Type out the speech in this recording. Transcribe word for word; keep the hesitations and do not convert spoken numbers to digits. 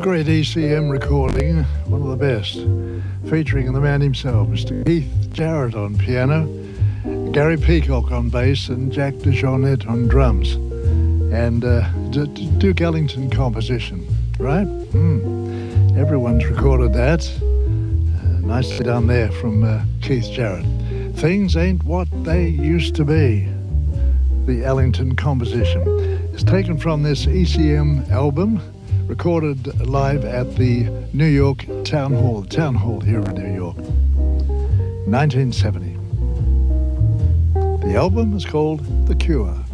a great E C M recording, one of the best, featuring the man himself, Mister Keith Jarrett on piano, Gary Peacock on bass, and Jack DeJohnette on drums, and uh, D- D- Duke Ellington composition, right? Mm. Everyone's recorded that. Uh, nicely done there from uh, Keith Jarrett. Things Ain't What They Used to Be, the Ellington composition. It's taken from this E C M album, recorded live at the New York Town Hall, Town Hall here in New York, nineteen seventy. The album is called The Cure.